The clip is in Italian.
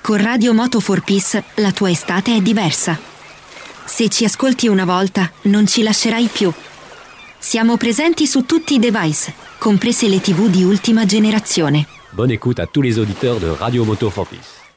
Con Radio Moto for Peace la tua estate è diversa. Se ci ascolti una volta, non ci lascerai più. Siamo presenti su tutti i device, comprese le TV di ultima generazione. Bonne écoute à tous les auditeurs de Radio Moto for Peace.